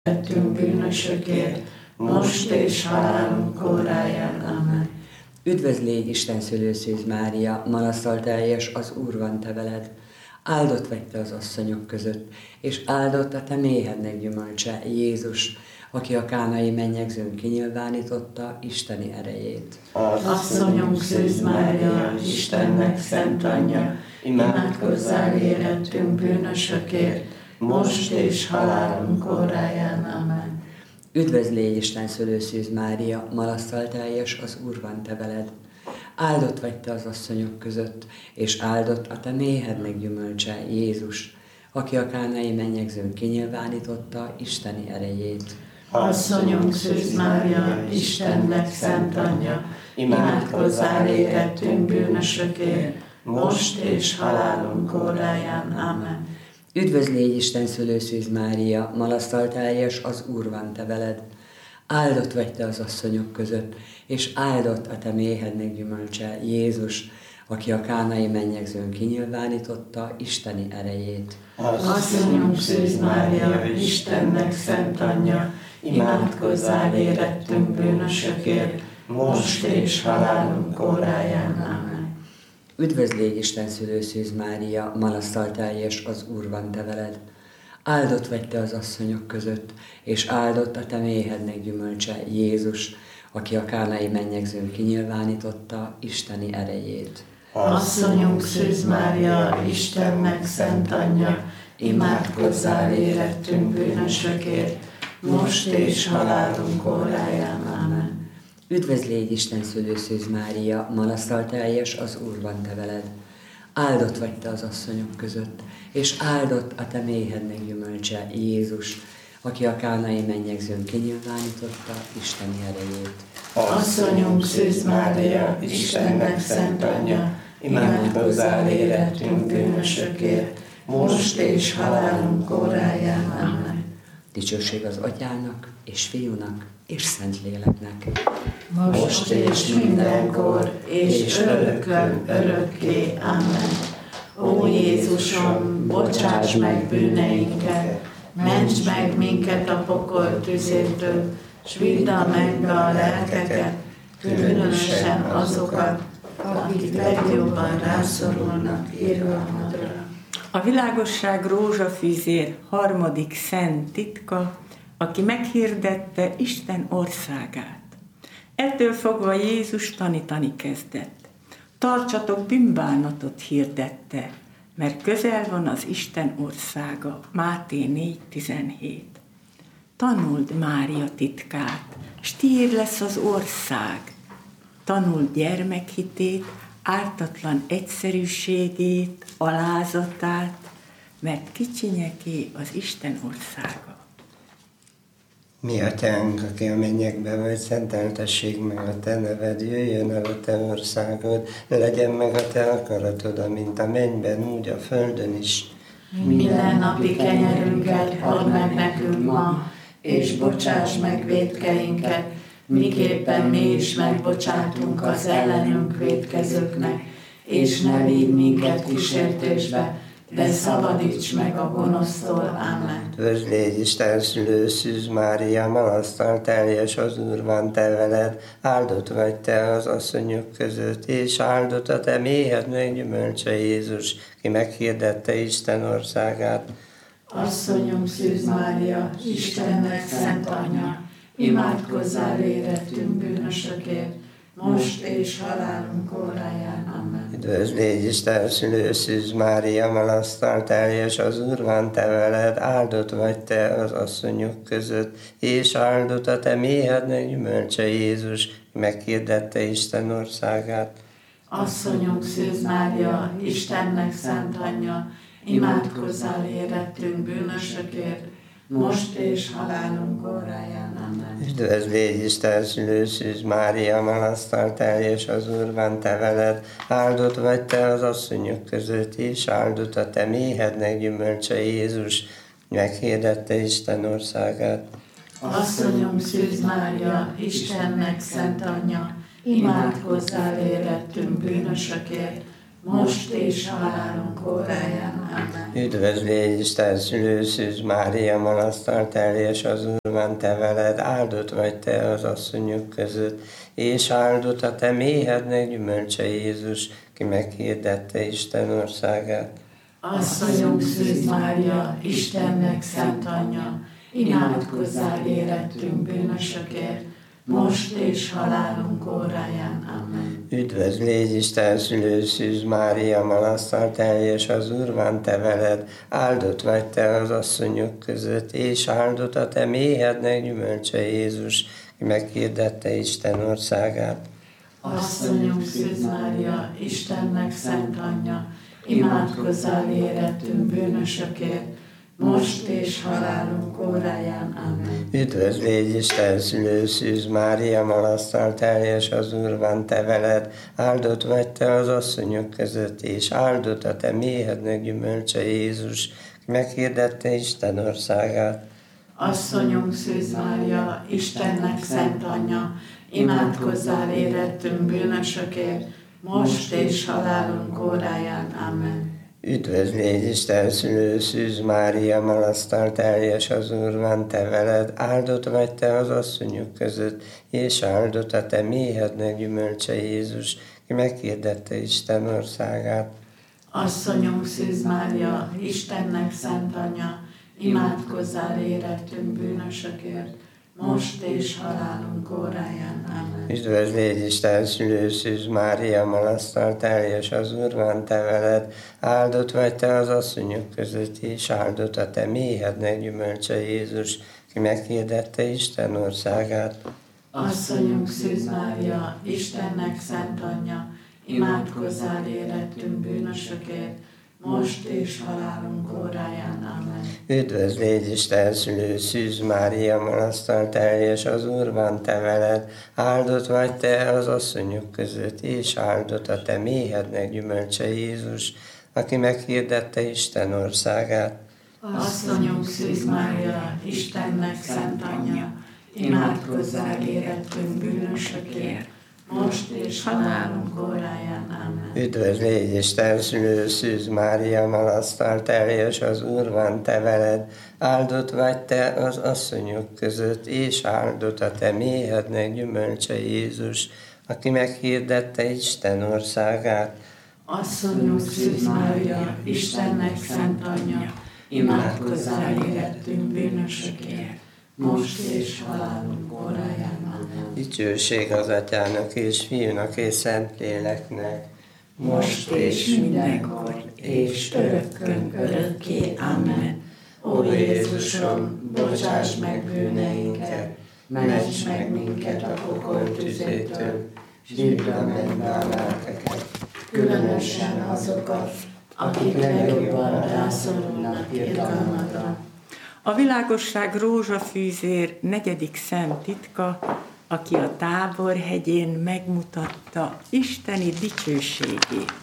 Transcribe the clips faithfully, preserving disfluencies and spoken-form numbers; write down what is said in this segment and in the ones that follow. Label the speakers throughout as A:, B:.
A: lettünk bűnösökért, most és halálunk óráján. Amen.
B: Üdvözl légy, Isten szülőszűz Mária, malasztal teljes, az Úr van te veled. Áldott vagy te az asszonyok között, és áldott a te méhednek gyümölcse, Jézus, aki a kánai mennyegzőn kinyilvánította Isteni erejét.
A: Asszonyunk Szűz Mária, Istennek szent anyja, imádkozzál érettünk bűnösökért, most és halálunk óráján. Amen.
B: Üdvözl légy, Isten szülőszűz Mária, malasztal teljes, az Úr van te veled. Áldott vagy te az asszonyok között, és áldott a te méhednek gyümölcse, Jézus, aki a kánai mennyegzőn kinyilvánította Isteni erejét.
A: Asszonyunk Szűz Mária, Istennek szent anyja, imádkozzál érettünk bűnösökért, most és halálunk óráján. Amen.
B: Üdvözl légy, Isten szülőszűz Mária, malasztal teljes, az Úr van te veled. Áldott vagy te az asszonyok között, és áldott a te méhednek gyümölcse, Jézus, aki a kánai mennyegzőn kinyilvánította Isteni erejét.
A: Asszonyunk Szűz Mária, Istennek szent anyja, imádkozzál érettünk bűnösökért, most és halálunk óráján. Amen.
B: Üdvözl légy, Isten szülőszűz Mária, malasztal teljes, az Úr van te veled. Áldott vagy te az asszonyok között, és áldott a te méhednek gyümölcse, Jézus, aki a kánai mennyegzőn kinyilvánította Isteni erejét.
A: Asszonyunk Szűz Mária, Istennek szent anyja, imádkozzál érettünk bűnösökért, most és halálunk óráján. Amen.
B: Üdvözl légy, Isten szülőszűz Mária, malasztal teljes, az Úr van te veled. Áldott vagy te az asszonyok között, és áldott a te méhednek gyümölcse, Jézus, aki a kánai mennyegzőn kinyilvánította Isteni erejét.
A: Asszonyunk Szűz Mária, Istennek szent anyja, imádkozzál érettünk bűnösökért, most és halálunk óráján. Amen.
B: Dicsőség az Atyának, és Fiúnak, és Szentléleknek.
A: Most és mindenkor, és örökkön örökké. Amen. Ó Jézusom, bocsáss meg bűneinket, ments meg minket a pokol tüzétől, s vidd a mennybe a lelkeket, különösen azokat, akik legjobban rászorulnak irgalmadra.
C: A világosság rózsafűzér harmadik szent titka, aki meghirdette Isten országát. Ettől fogva Jézus tanítani kezdett. Tartsatok bűnbánatot, hirdette, mert közel van az Isten országa. Máté négy tizenhét. Tanuld Mária titkát, s tiéd lesz az ország. Tanuld gyermekhitét, ártatlan egyszerűségét, alázatát, mert kicsinyeké az Isten országa.
D: Mi atyánk, aki a mennyekben vagy, szenteltessék meg a te neved, jöjjön el a te országod, legyen meg a te akaratod, amint a mennyben, úgy a földön is.
A: Minden napi kenyerünket add meg nekünk ma, és bocsáss meg vétkeinket, miképpen mi is megbocsátunk az ellenünk vétkezőknek, és ne vigy minket kísértésbe, de szabadíts meg a gonosztól. Amen.
D: Üdvözl légy, Isten szülőszűz Mária, malasztal teljes, az Úr van te veled, áldott vagy te az asszonyok között, és áldott a te méhednek gyümölcse, Jézus, ki meghirdette Isten országát.
A: Asszonyunk Szűz Mária, Istennek szent anyja, imádkozzál érettünk bűnösökért, most és halálunk óráján. Amen.
D: Üdvözl légy, Isten szülőszűz Mária, malasztal teljes, az Úr van te veled, áldott vagy te az asszonyok között, és áldott a te méhednek gyümölcse, Jézus, meghirdette Isten országát.
A: Asszonyunk Szűz Mária, Istennek szent anyja, imádkozzál érettünk bűnösökért, most és halálunk óráján. Amen.
D: Üdvözl légy, Isten szülőszűz Mária, malasztal teljes, az Úr van te veled, áldott vagy te az asszonyok között, és áldott a te méhednek gyümölcse, Jézus, meghirdette Isten országát.
A: Asszonyunk Szűz Mária, Istennek szent anyja, imádkozzál érettünk bűnösökért, most és halálunk óráján. Amen.
D: Üdvözl légy Isten szülő Szűz Mária, malasztal teljes az Úr van te veled, áldott vagy te az asszonyok között, és áldott a te méhednek gyümölcse Jézus, ki meghirdette Isten országát.
A: Asszonyunk Szűz Mária, Istennek szent anyja, imádkozzál érettünk bűnösökért, most és halálunk óráján. Amen.
D: Üdvözl légy Isten szülő Szűz Mária, malasztal teljes az Úr van te veled, áldott vagy te az asszonyok között, és áldott a te méhednek gyümölcse Jézus, ki meghirdette Isten országát.
A: Asszonyunk Szűz Mária, Istennek szent anyja, imádkozzál érettünk bűnösökért, most és halálunk óráján. Amen.
D: Üdvözl légy Isten szülő Szűz Mária, malasztal teljes az Úr van te veled, áldott vagy te az asszonyok között, és áldott a te méhednek gyümölcse Jézus, ki meghirdette Isten országát.
A: Asszonyunk Szűz Mária, Istennek szent anyja, imádkozzál érettünk bűnösökért, most és halálunk óráján. Amen.
D: Üdvözl légy Isten szülő Szűz Mária, malasztal teljes az Úr van te veled, áldott vagy te az asszonyok között, és áldott a te méhednek gyümölcse Jézus, ki meghirdette Isten országát.
A: Asszonyunk Szűz Mária, Istennek szent anyja, imádkozzál érettünk bűnösökért, most és halálunk óráján. Amen.
D: Üdvözl légy Isten szülő Szűz Mária, malasztal teljes az Úr van te veled, áldott vagy te az asszonyok között, és áldott a te méhednek gyümölcse Jézus, ki meghirdette Isten országát.
A: Asszonyunk Szűz Mária, Istennek szent anyja, imádkozzál érettünk bűnösökért, most és halálunk óráján. Amen.
D: Üdvözl légy Isten szülő Szűz Mária, malasztal teljes az Úr van te veled, áldott vagy te az asszonyok között, és áldott a te méhednek gyümölcse Jézus, aki meghirdette Isten országát.
A: Asszonyunk Szűz Mária, Istennek szent anyja, imádkozzál érettünk bűnösökért, most és halálunk óráján. Amen.
D: Üdvözl légy Isten szülő Szűz Mária, malasztal teljes az Úr van te veled, áldott vagy te az asszonyok között, és áldott a te méhednek gyümölcse Jézus, aki meghirdette Isten országát.
A: Asszonyunk Szűz Mária, Istennek szent anyja, imádkozzál érettünk bűnösökért, most és halálunk óráján. Amen.
D: Dicsőség az Atyának és Fiúnak és Szentléleknek,
A: most és mindenkor, és örökkön örökké. Amen. Ó Jézusom, bocsáss meg bűneinket, ments meg minket a pokol tüzétől, s hívd a mennybe a lelkeket, különösen azokat, akik legjobban rászorulnak irgalmadra.
C: A világosság rózsafűzér negyedik szent titka, aki a Tábor hegyén megmutatta isteni dicsőségét.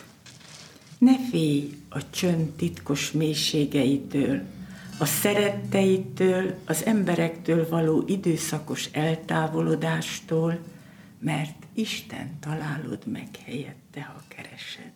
C: Ne félj a csönd titkos mélységeitől, a szeretteitől, az emberektől való időszakos eltávolodástól, mert Isten találod meg helyette, ha keresed.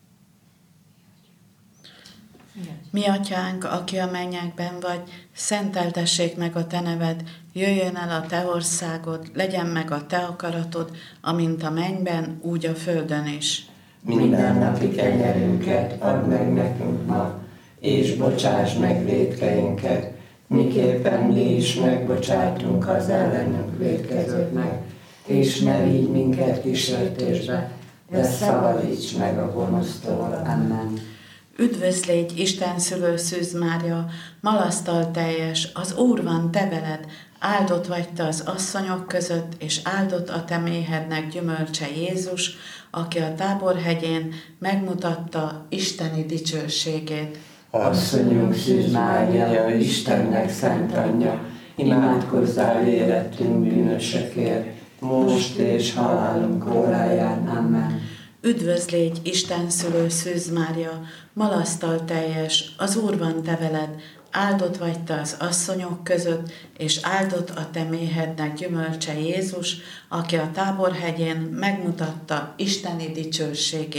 A: Mi atyánk, aki a mennyekben vagy, szenteltessék meg a te neved, jöjjön el a te országod, legyen meg a te akaratod, amint a mennyben, úgy a földön is.
E: Mindennapi kenyerünket add meg nekünk ma, és bocsáss meg vétkeinket, miképpen mi is megbocsátunk az ellenünk vétkezőknek, és ne vigy minket kísértésbe, de szabadíts meg a gonosztól. Amen.
A: Üdvözl légy, Isten szülő Szűz Mária, malasztal teljes, az Úr van te veled, áldott vagy te az asszonyok között, és áldott a te méhednek gyümölcse Jézus, aki a Tábor hegyén megmutatta isteni dicsőségét.
E: Asszonyunk Szűz Mária, Istennek szent anyja, imádkozzál érettünk bűnösökért, most és halálunk óráján. Amen.
A: Üdvözl légy, Isten szülő Szűz Mária, malasztal teljes, az Úr van te veled, áldott vagy te az asszonyok között, és áldott a te méhednek gyümölcse Jézus, aki a Tábor hegyén megmutatta isteni dicsőségét.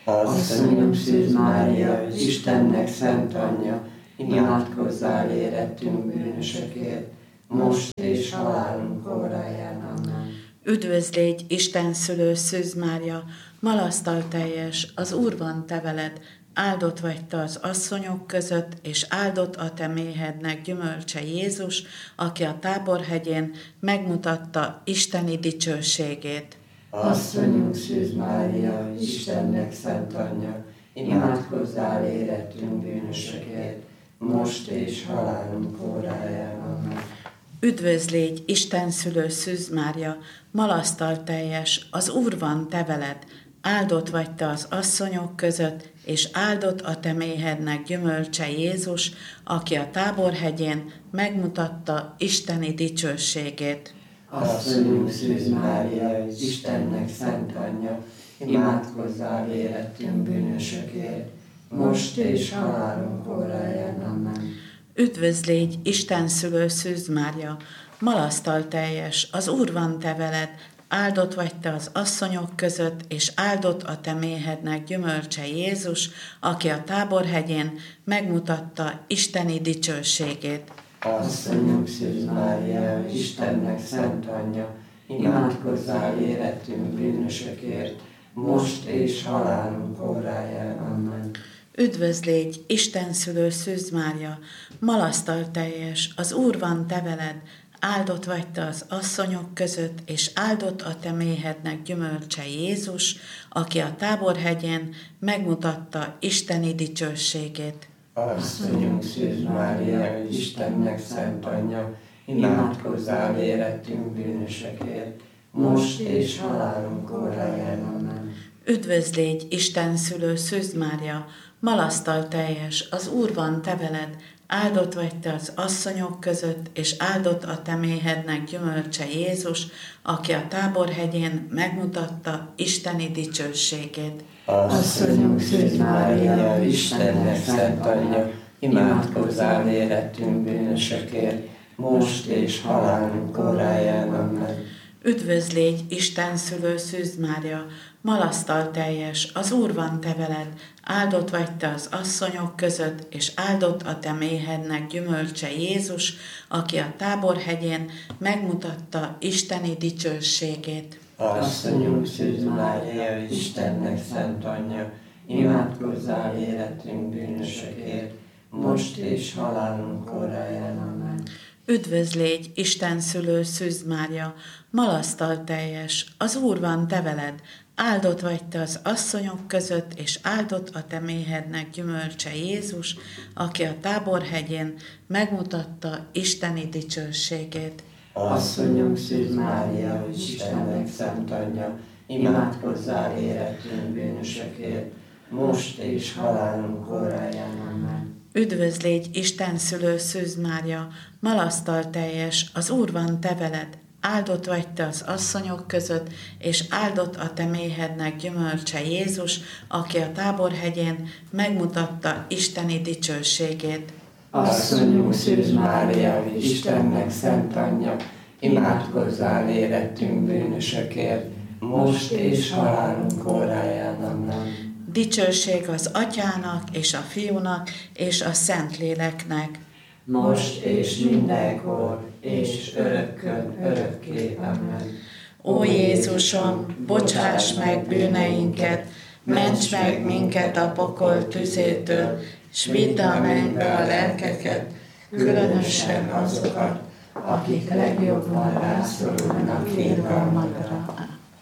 E: Asszonyunk Szűz Mária, Istennek szent anyja, imádkozzál érettünk bűnösökért, most és halálunk óráján. Amen.
A: Üdvözl légy, Isten szülő Szűz Mária, malasztal teljes, az Úr van te veled, áldott vagy te az asszonyok között, és áldott a te méhednek gyümölcse Jézus, aki a Táborhegyén megmutatta isteni dicsőségét.
E: Asszonyunk Szűz Mária, Istennek szent anyja, imádkozzál érettünk bűnösökért, most és halálunk óráján. Amen.
A: Üdvözl légy, Isten szülő Szűz Mária, malasztal teljes, az Úr van te veled, áldott vagy te az asszonyok között, és áldott a te méhednek gyümölcse Jézus, aki a Táborhegyén megmutatta isteni dicsőségét.
E: Asszonyunk Szűz Mária, Istennek szent anyja, imádkozzál érettünk bűnösökért, most és halálunk óráján. Amen.
A: Üdvözl légy, Isten szülő Szűz Mária, malasztal teljes, az Úr van te veled, áldott vagy te az asszonyok között, és áldott a te méhednek gyümölcse Jézus, aki a Táborhegyén megmutatta isteni dicsőségét.
E: Asszonyunk Szűz Mária, Istennek szent anyja, imádkozzál érettünk bűnösökért, most és halálunk óráján. Amen.
A: Üdvözl légy, Isten szülő Szűz Mária, malasztal teljes, az Úr van te veled, áldott vagy te az asszonyok között, és áldott a te méhednek gyümölcse Jézus, aki a Táborhegyén megmutatta isteni dicsőségét.
E: Asszonyunk Szűz Mária, Istennek szent anyja, imádkozzál érettünk bűnösökért, most és halálunk óráján. Amen.
A: Üdvözl légy, Isten szülő Szűz Mária, malasztal teljes, az Úr van te veled, áldott vagy te az asszonyok között, és áldott a te méhednek gyümölcse Jézus, aki a Táborhegyén megmutatta isteni dicsőségét.
E: Asszonyunk Szűz Mária, Istennek szent anyja, imádkozzál érettünk bűnösökért, most és halálunk óráján. Amen.
A: Üdvözl légy, Isten szülő Szűz Mária, malasztal teljes, az Úr van te veled, áldott vagy te az asszonyok között, és áldott a te méhednek gyümölcse Jézus, aki a Táborhegyén megmutatta isteni dicsőségét.
E: Asszonyunk Szűz Mária, Istennek szent anyja, imádkozzál érettünk bűnösökért, most és halálunk óráján. Amen.
A: Üdvözl légy, Isten szülő Szűz Mária, malasztal teljes, az Úr van te veled, áldott vagy te az asszonyok között, és áldott a te méhednek gyümölcse Jézus, aki a Táborhegyén megmutatta isteni dicsőségét.
E: Asszonyunk Szűz Mária, Istennek szent anyja, imádkozzál érettünk bűnösökért, most és halálunk óráján. Amen.
A: Üdvözl légy, Isten szülő Szűz Mária, malasztal teljes, az Úr van te veled, áldott vagy te az asszonyok között, és áldott a te méhednek gyümölcse Jézus, aki a Táborhegyén megmutatta isteni dicsőségét.
E: Asszonyunk Szűz Mária, Istennek szent anyja, imádkozzál érettünk bűnösökért, most és halálunk óráján. Amen.
A: Dicsőség az Atyának, és a Fiúnak, és a Szentléleknek,
E: most és mindenkor, és örökkön örökké. Amen.
A: Ó Jézusom, bocsáss meg bűneinket, ments meg minket a pokol tüzétől, s vidd a mennybe a lelkeket, különösen azokat, akik legjobban rászorulnak irgalmadra.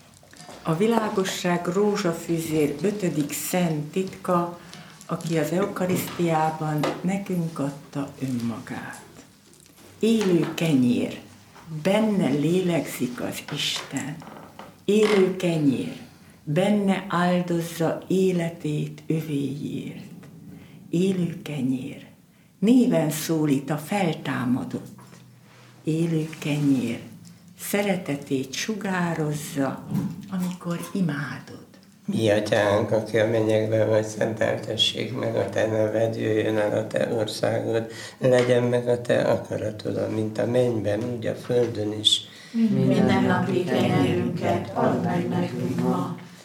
C: A világosság rózsafűzér ötödik szent titka, aki az eukarisztiában nekünk adta önmagát. Élő kenyér, benne lélegzik az Isten. Élő kenyér, benne áldozza életét övéért. Élő kenyér, néven szólít a feltámadott. Élő kenyér, szeretetét sugározza, amikor imádod.
D: Mi atyánk, aki a mennyekben vagy, szenteltessék meg a te neved, jöjjön el a te országod, legyen meg a te akaratod, mint a mennyben, úgy a földön is.
A: Minden napi kenyerünket add meg nekünk ma,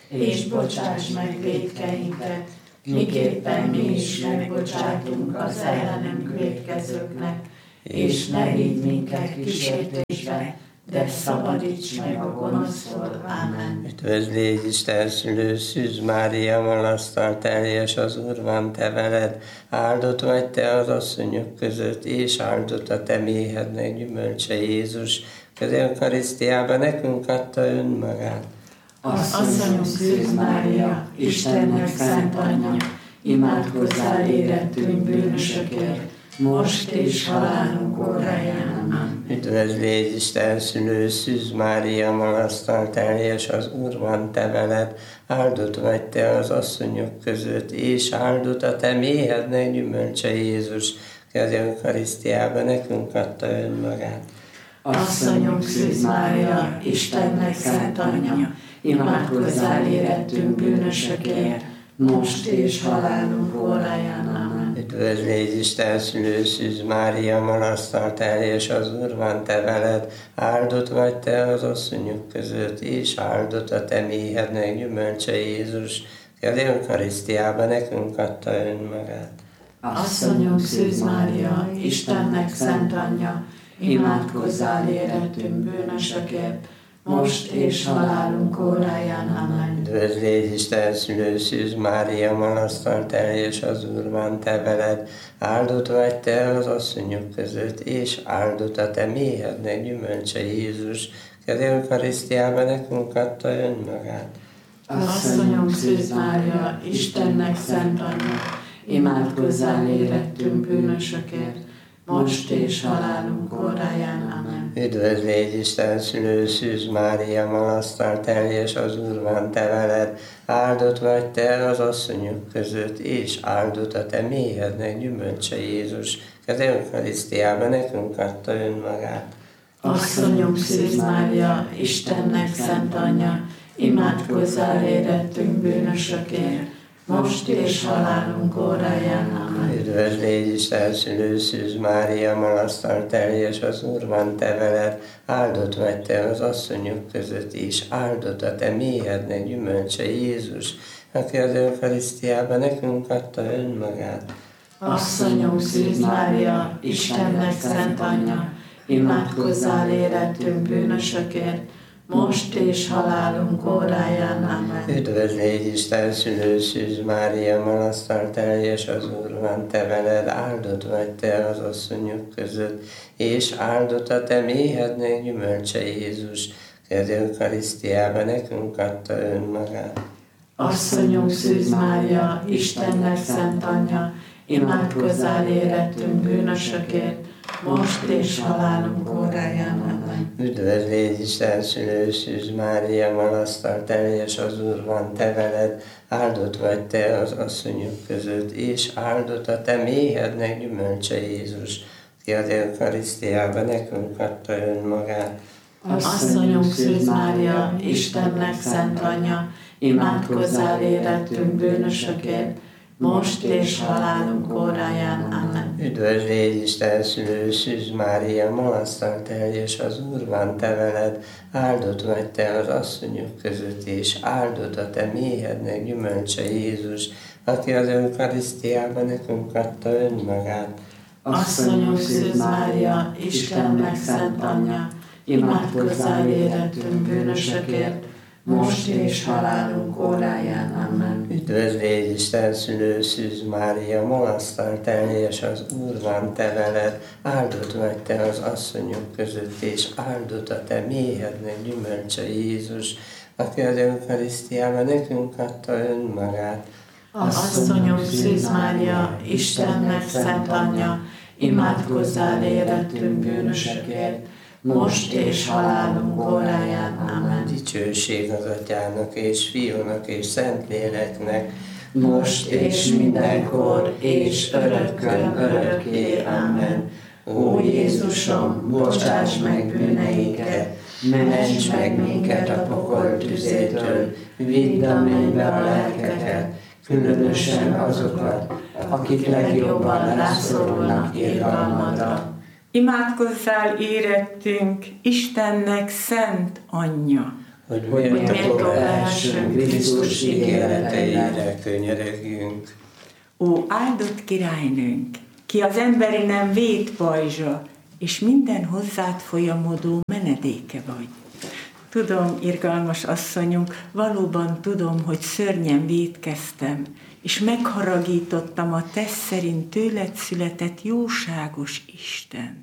A: és bocsáss meg vétkeinket, miképpen mi is megbocsátunk az ellenünk vétkezőknek, és ne vigy minket kísértésbe, de szabadíts meg a gonosztól. Ámen.
D: Üdvözl légy Isten szülő, Szűz Mária, malasztal teljes, az Úr van te veled, áldott vagy te az asszonyok között, és áldott a te méhednek gyümölcse Jézus. Az Eucharisztiában nekünk adta önmagát.
A: Asszonyom Szűz Mária, Istennek szent anyja, imádkozzál érettünk bűnösökért, most és halálunk óráján. Amen.
D: Üdvözl légy Isten szülő, Szűz Mária, malasztal teljes, az Úr van te veled, áldott vagy te az asszonyok között, és áldott a te méhednek gyümölcse Jézus. Az Eucharisztiában nekünk adta önmagát.
A: Asszonyom Szűz Mária, Istennek szent anyja, imádkozzál érettünk bűnösökért, most és halálunk óráján. Amen.
D: Üdvözl légy Isten szülő, Szűz Mária, malasztal teljes, az Úr van te veled, áldott vagy te az asszonyok között, és áldott a te méhednek gyümölcse Jézus. Az Eucharisztiában nekünk adta önmagát.
A: Asszonyom Szűz Mária, Istennek szent anyja, imádkozzál érettünk bűnösökért, most és halálunk óráján. Amen.
D: Üdvözl légy Isten szülő, Szűz Mária, malasztal teljes, az Úr van te veled, áldott vagy te az asszonyok között, és áldott a te méhednek gyümölcse Jézus. Az Eucharisztiában nekünk adta önmagát.
A: Asszonyom Szűz Mária, Istennek szent anyja, imádkozzál érettünk bűnösökért, most és halálunk óráján. Amen.
D: Üdvözl légy Isten szülő, Szűz Mária, malasztal teljes, az Úr van te veled, áldott vagy te az asszonyok között, és áldott a te méhednek gyümölcse Jézus. Az Eucharisztiában nekünk adta önmagát.
A: Asszonyom Szűz Mária, Istennek szent anyja, imádkozzál érettünk bűnösökért, most és halálunk óráján. Amen.
D: Üdvözl légy Isten szülő, Szűz Mária, malasztal teljes, az Úr van te veled, áldott vagy te az asszonyok között, és áldott a te méhednek gyümölcse Jézus, aki az Eucharisztiában nekünk adta önmagát.
A: Asszonyom Szűz Mária, Istennek szent anyja, imádkozzál érettünk bűnösökért, most és halálunk óráján. Amen.
D: Üdvözl légy Isten szülő, Szűz Mária, malasztal teljes, az Úr van te veled, áldott vagy te az asszonyok között, és áldott a te méhednek gyümölcse Jézus. Az Eucharisztiában nekünk adta önmagát.
A: Asszonyom Szűz Mária, Istennek szent anyja, imádkozzál érettünk bűnösökért, most és halálunk óráján. Amen.
D: Üdvözl légy Isten szülő, Szűz Mária, malasztal teljes, az Úr van te veled, áldott vagy te az asszonyok között, és áldott a te méhednek gyümölcse Jézus. Ki az Eucharisztiában nekünk adta önmagát.
A: Asszonyom Szűz Mária, Istennek szent anyja, imádkozzál érettünk bűnösökért, most és halálunk óráján. Amen.
D: Üdvözl légy Isten szülő, Szűz Mária, malasztal teljes, az Úr van te veled, áldott vagy te az asszonyok között, és áldott a te méhednek gyümölcse Jézus, aki az Eucharisztiában nekünk adta önmagát.
A: Asszonyom Szűz Mária, Istennek szent anyja, imádkozzál érettünk bűnösökért, most és halálunk óráján. Amen.
D: Üdvözl légy Isten szülő, Szűz Mária, malasztal teljes, az Úr van te veled, áldott vagy te az asszonyok között, és áldott a te méhednek gyümölcse Jézus, aki az Eucharisztiában nekünk adta önmagát.
A: Asszonyom Szűz Mária, Istennek szent anyja, imádkozzál érettünk bűnösökért, most és halálunk óráján. Amen.
D: Dicsőség az Atyának és Fiúnak és Szentléleknek,
A: most és mindenkor és örökkön örökké. Amen. Ó Jézusom, bocsáss meg bűneinket, ments meg minket a pokol tüzétől, vidd a mennybe a lelkeket, különösen azokat, akik legjobban rászorulnak irgalmadra.
C: Imádkozzál érettünk, Istennek szent anyja!
D: hogy
A: méltó lehessünk Krisztus ígéreteire
D: könyörögjünk.
C: Ó, áldott királynőnk, ki az emberi nem vétpajzsa, és minden hozzád folyamodó menedéke vagy. Tudom, irgalmas asszonyunk, valóban tudom, hogy szörnyen vétkeztem, és megharagítottam a tesz szerint tőled született jóságos Istent.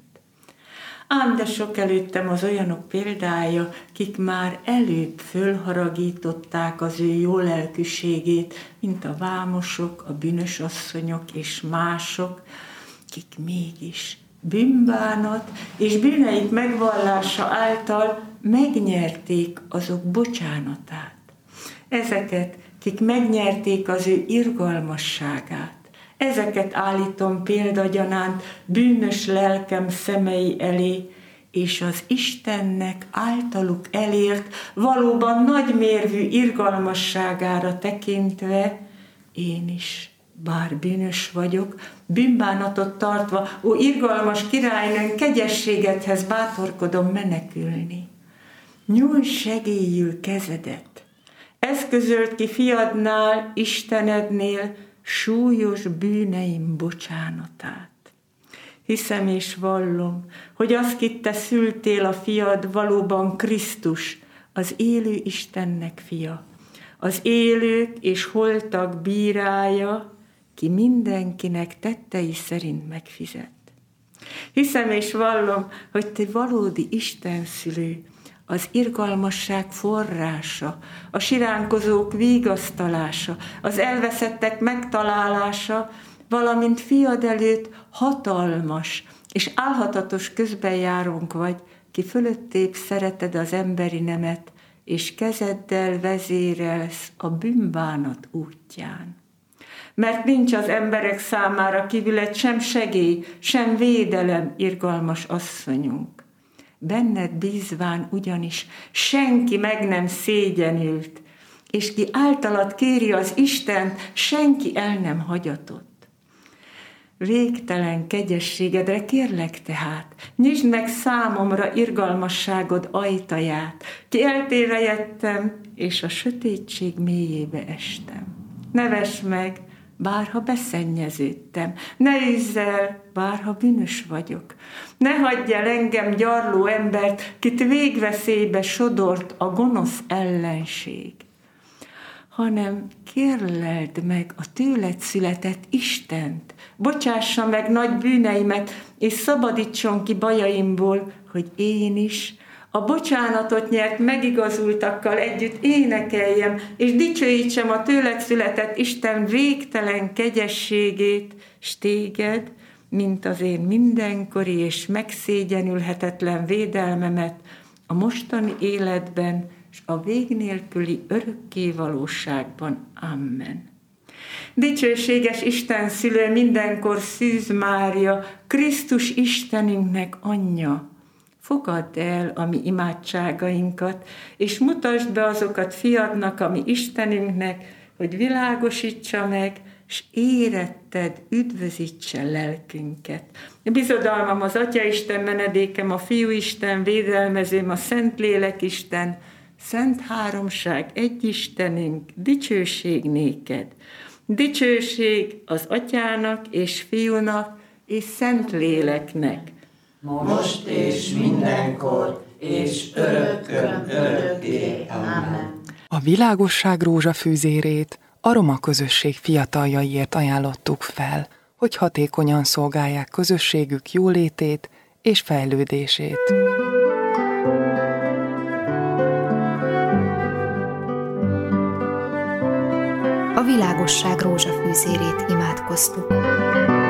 C: Ám de sok előttem az olyanok példája, kik már előbb fölharagították az ő jó lelkűségét, mint a vámosok, a bűnös asszonyok és mások, kik mégis bűnbánat és bűneik megvallása által megnyerték azok bocsánatát. Ezeket, kik megnyerték az ő irgalmasságát, ezeket állítom példagyanánt bűnös lelkem szemei elé, és az Istennek általuk elért, valóban nagymérvű irgalmasságára tekintve, én is, bár bűnös vagyok, bűnbánatot tartva, ó irgalmas királynőn, kegyességedhez bátorkodom menekülni. Nyújts segélyül kezedet, eszközölt ki fiadnál, Istenednél súlyos bűneim bocsánatát. Hiszem és vallom, hogy az, kit te szültél a fiad, valóban Krisztus, az élő Istennek fia, az élők és holtak bírája, ki mindenkinek tettei szerint megfizet. Hiszem és vallom, hogy te valódi Istenszülő, az irgalmasság forrása, a siránkozók vigasztalása, az elveszettek megtalálása, valamint fiad előtt hatalmas és álhatatos közbenjárónk vagy, ki fölöttébb szereted az emberi nemet, és kezeddel vezérelsz a bűnbánat útján. Mert nincs az emberek számára kívüled sem segély, sem védelem, irgalmas asszonyunk. Benned bízván ugyanis senki meg nem szégyenült, és ki általad kéri az Istent, senki el nem hagyatott. Végtelen kegyességedre kérlek tehát, nyisd meg számomra irgalmasságod ajtaját, ki eltérre jöttem, és a sötétség mélyébe estem. Ne vess meg, bárha beszennyeződtem, ne üzz el, bárha bűnös vagyok. Ne hagyj el engem, gyarló embert, kit végveszélybe sodort a gonosz ellenség, hanem kérleld meg a tőled született Istent, bocsássa meg nagy bűneimet, és szabadítson ki bajaimból, hogy én is a bocsánatot nyert megigazultakkal együtt énekeljem, és dicsőítsem a tőled született Isten végtelen kegyességét, s téged, mint az én mindenkori és megszégyenülhetetlen védelmemet a mostani életben, és a vég nélküli örökké valóságban. Amen. Dicsőséges Isten szülő, mindenkor Szűz Mária, Krisztus Istenünknek anyja, fogadd el a mi imádságainkat, és mutasd be azokat fiadnak, a mi Istenünknek, hogy világosítsa meg, s éretted üdvözítse lelkünket. Bizodalmam az Atyaisten, menedékem, a Fiúisten, védelmezőm, a Szentlélekisten, Szent Háromság, egy Istenünk, dicsőség néked. Dicsőség az Atyának és Fiúnak és Szentléleknek.
A: Most és mindenkor, és örökkön örökké. Amen.
F: A világosság rózsafűzérét a roma közösség fiataljaiért ajánlottuk fel, hogy hatékonyan szolgálják közösségük jólétét és fejlődését.
G: A világosság rózsafűzérét imádkoztuk.